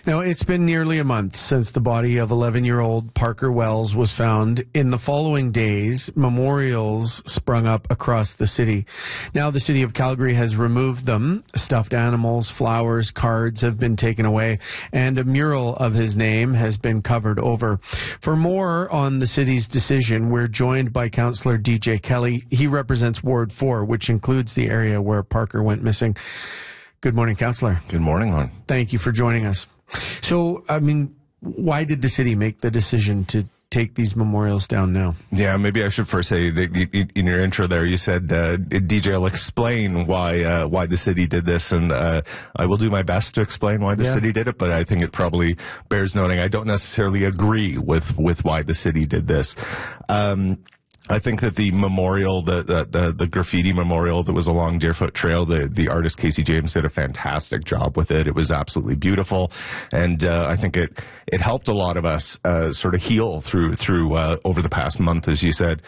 Now, it's been nearly a month since the body of 11-year-old Parker Wells was found. In the following days, memorials sprung up across the city. Now, the city of Calgary has removed them. Stuffed animals, flowers, cards have been taken away, and a mural of his name has been covered over. For more on the city's decision, we're joined by Councillor DJ Kelly. He represents Ward 4, which includes the area where Parker went missing. Good morning, Councillor. Good morning, Lon. Thank you for joining us. So, I mean, why did the city make the decision to take these memorials down now? Yeah, maybe I should first say that in your intro there, you said DJ will explain why the city did this, and I will do my best to explain why the city did it. But I think it probably bears noting I don't necessarily agree with why the city did this. I think that the memorial, the graffiti memorial that was along Deerfoot Trail, the artist Casey James did a fantastic job with it. It was absolutely beautiful, and I think it helped a lot of us sort of heal through over the past month, as you said.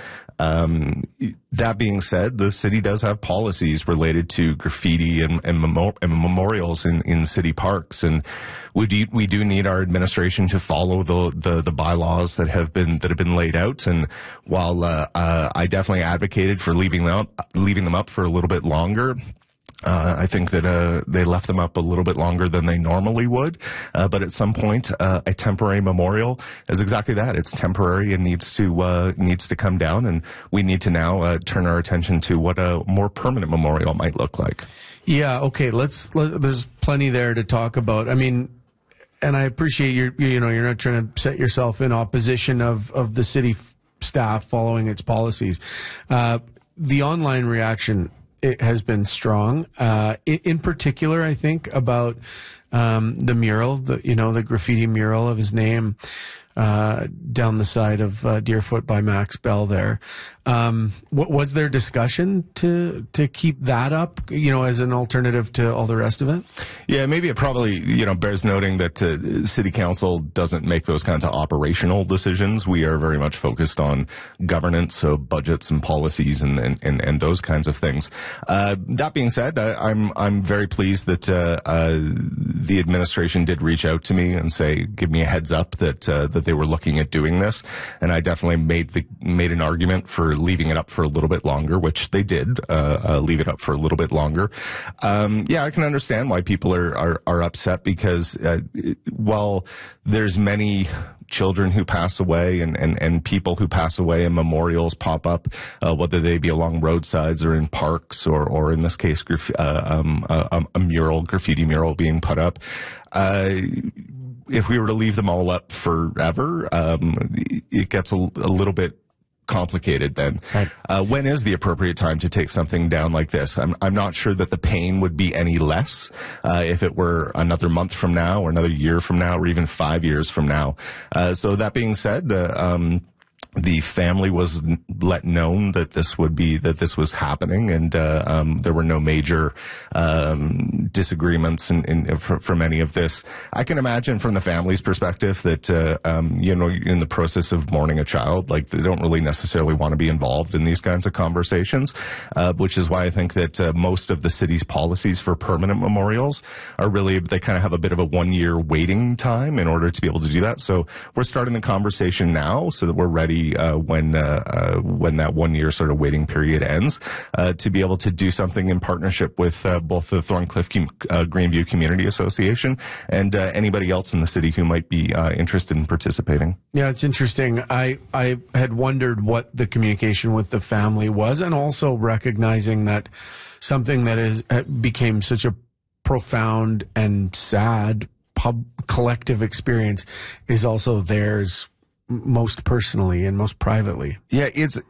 That being said, the city does have policies related to graffiti and memorials in city parks, and we do need our administration to follow the bylaws that have been laid out. And while I definitely advocated for leaving them up for a little bit longer, I think that they left them up a little bit longer than they normally would. But at some point, a temporary memorial is exactly that. It's temporary and needs to come down. And we need to now turn our attention to what a more permanent memorial might look like. Yeah. Okay. There's plenty there to talk about. I mean, and I appreciate you're not trying to set yourself in opposition of the city staff following its policies. The online reaction, it has been strong. In particular, I think about the mural, the graffiti mural of his name down the side of Deerfoot by Max Bell there. What was there discussion to keep that up, as an alternative to all the rest of it? Yeah, maybe it probably, bears noting that City Council doesn't make those kinds of operational decisions. We are very much focused on governance, so budgets and policies and those kinds of things. That being said, I'm very pleased that the administration did reach out to me and give me a heads up that they were looking at doing this, and I definitely made an argument for leaving it up for a little bit longer, which they did leave it up for a little bit longer. Yeah, I can understand why people are upset, because while there's many children who pass away and people who pass away and memorials pop up, whether they be along roadsides or in parks or in this case, a graffiti mural being put up. If we were to leave them all up forever, it gets a little bit complicated then. Right. When is the appropriate time to take something down like this? I'm not sure that the pain would be any less if it were another month from now or another year from now or even 5 years from now. So that being said, the family was let known that this was happening, and there were no major disagreements from any of this. I can imagine from the family's perspective that in the process of mourning a child, like, they don't really necessarily want to be involved in these kinds of conversations, which is why I think that most of the city's policies for permanent memorials are really, they kind of have a bit of a 1-year waiting time in order to be able to do that. So we're starting the conversation now so that we're ready when that 1 year sort of waiting period ends, to be able to do something in partnership with both the Thorncliffe Greenview Community Association and anybody else in the city who might be interested in participating. Yeah, it's interesting. I had wondered what the communication with the family was, and also recognizing that something that became such a profound and sad collective experience is also theirs, most personally and most privately. Yeah,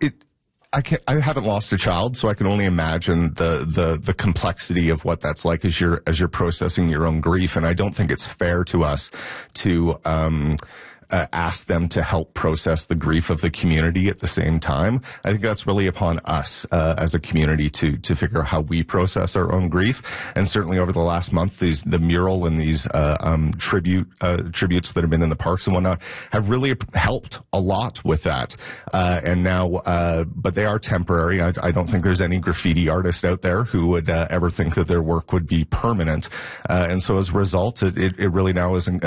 I haven't lost a child, so I can only imagine the complexity of what that's like as you're processing your own grief. And I don't think it's fair to us to ask them to help process the grief of the community at the same time. I think that's really upon us as a community to figure out how we process our own grief. And certainly over the last month, the mural and these tributes that have been in the parks and whatnot have really helped a lot with that. And now, but they are temporary. I don't think there's any graffiti artist out there who would ever think that their work would be permanent. And so as a result, it really now is